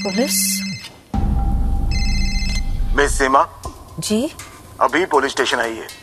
Police? Miss सीमा जी? अभी police station आई है।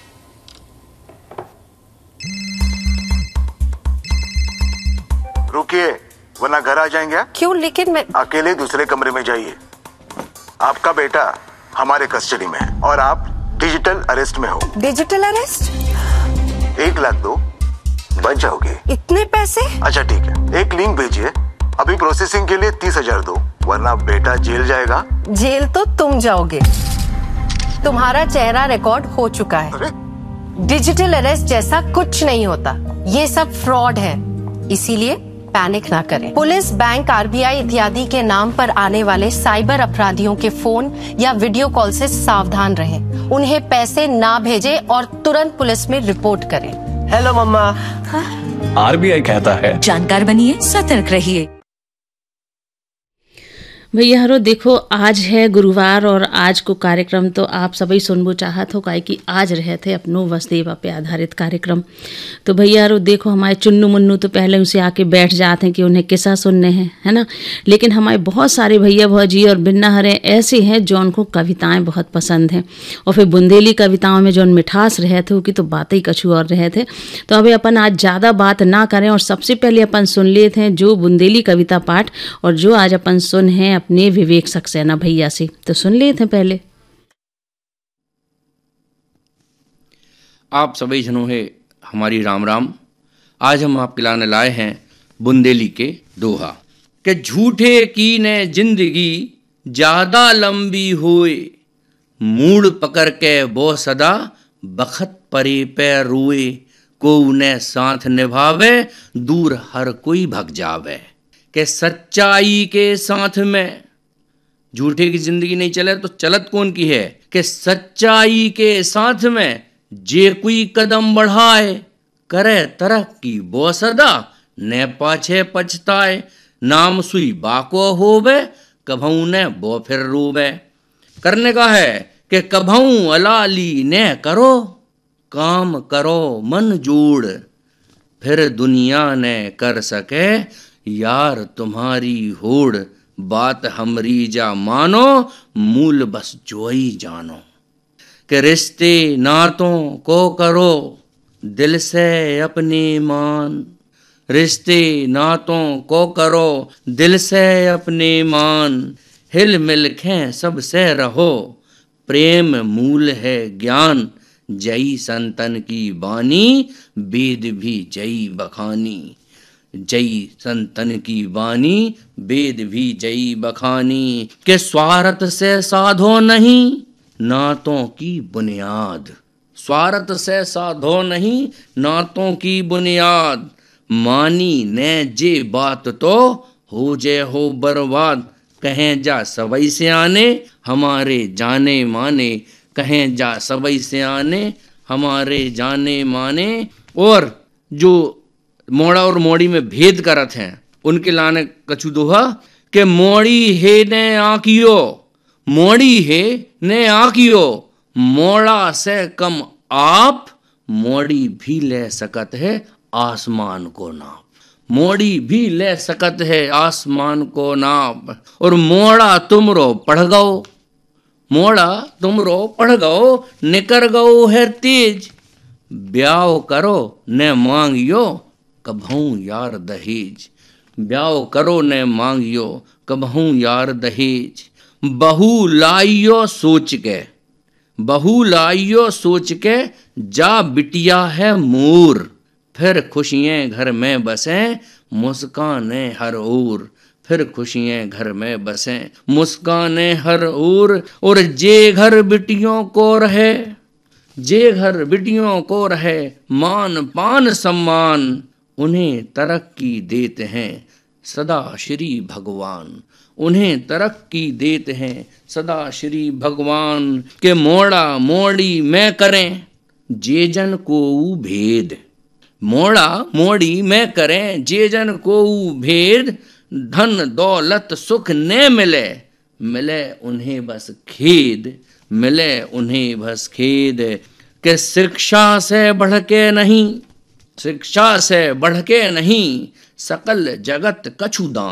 रुकिए वरना घर आ जाएंगे। क्यों? लेकिन मैं अकेले दूसरे कमरे में जाइए। आपका बेटा हमारे कस्टडी में है और आप डिजिटल अरेस्ट में हो। Digital arrest? 1 लाख दो, बच जाओगे। इतने पैसे? अच्छा ठीक है, एक लिंक भेजिए। अभी प्रोसेसिंग के लिए 30,000 दो, वरना बेटा जेल जाएगा। जेल तो तुम जाओगे। तुम्हारा चेहरा रिकॉर्ड हो चुका है। अरे? डिजिटल अरेस्ट जैसा कुछ नहीं होता, ये सब फ्रॉड है। इसीलिए पैनिक ना करें। पुलिस, बैंक, आरबीआई इत्यादि के नाम पर आने वाले साइबर अपराधियों के फोन या वीडियो कॉल से सावधान रहें। उन्हें पैसे ना भेजें और तुरंत पुलिस में रिपोर्ट करें। हेलो मम्मा। आरबीआई कहता है, जानकार बनिए, सतर्क रहिए। भैया हरो देखो, आज है गुरुवार और आज को कार्यक्रम तो आप सभी सुनबो चाहत हो, काहे कि आज रहे थे अपनो वसुदेवा पे आधारित कार्यक्रम। तो भैया हरो देखो, हमारे चुन्नू मुन्नू तो पहले उनसे आके बैठ जाते हैं कि उन्हें किस्सा सुनने हैं, है ना। लेकिन हमारे बहुत सारे भैया भौजी और बिन्ना हरे ऐसे हैं जो उनको कविताएं बहुत पसंद हैं, और फिर बुंदेली कविताओं में जो मिठास रहे थे उसकी तो बातें ही कछु और रहे थे। तो अभी अपन आज ज़्यादा बात ना करें और सबसे पहले अपन सुन लेते हैं जो बुंदेली कविता पाठ, और जो आज अपन सुन हैं अपने विवेक सक्सेना भैया से। तो सुन लेते हैं पहले। आप सभी जनों है हमारी राम राम। आज हम आपके लाने लाए हैं बुंदेली के दोहा कि झूठे की ने जिंदगी ज्यादा लंबी होए, मूड पकड़ के वो सदा बखत परे पे रोए, को उन्हें साथ निभावे दूर हर कोई भग जावे। के सच्चाई के साथ में झूठे की जिंदगी नहीं चले तो चलत कौन की है। कि सच्चाई के साथ में जे कोई कदम बढ़ाए, करे तरक्की वो सदा न पाछे पछताए। नाम सुई बाको होवे, कभऊ ने वो फिर रोवे। करने का है कि कभऊ अलाली ने करो, काम करो मन जोड़, फिर दुनिया ने कर सके यार तुम्हारी होड़। बात हमरी जा मानो, मूल बस जोई जानो। कि रिश्ते नातों को करो दिल से अपने मान, रिश्ते नातों को करो दिल से अपने मान। हिल मिल खें सबसे रहो, प्रेम मूल है ज्ञान। जई संतन की बानी, वेद भी जई बखानी। जई संतन की वाणी, वेद भी जई बखानी। के स्वार्थ से साधो नहीं नातों की बुनियाद, स्वार्थ से साधो नहीं नातों की बुनियाद। मानी ने जे बात तो हो जे हो बर्बाद। कहें जा सबई से आने हमारे जाने माने, कहें जा सबई से आने हमारे जाने माने। और जो मोड़ा और मोड़ी में भेद करत हैं उनके लाने कछु दोहा के मोड़ी है ने आँखियो, मोड़ी है ने आँखियो, मोड़ा से कम आप, मोड़ी भी ले सकत है आसमान को नाप। मोड़ी भी ले सकत है आसमान को नाप। और मोड़ा तुमरो पढ़ गओ, मोड़ा तुमरो पढ़ गओ, निकर गओ है तेज। ब्याह करो ने मांगियो, कभऊ यार दहेज। ब्याह करो ने मांगियो, कभऊ यार दहेज। बहू लाइयो सोच के, बहू लाइयो सोच के, जा बिटिया है मोर। फिर खुशियाँ घर में बसें मुस्काने हर ओर, फिर खुशियाँ घर में बसें मुस्काने हर ओर। और जे घर बिटियों को रहे, जे घर बिटियों को रहे मान पान सम्मान, उन्हें तरक्की देते हैं सदा श्री भगवान। उन्हें तरक्की देते हैं सदा श्री भगवान। के मोड़ा मोड़ी में करें जे जन को भेद, मोड़ा मोड़ी में करें जे जन को भेद। धन दौलत सुख न मिले, मिले उन्हें बस खेद, मिले उन्हें बस खेद। के शिक्षा से बढ़ के नहीं, शिक्षा से बढ़ के नहीं, सकल जगत कछु दान।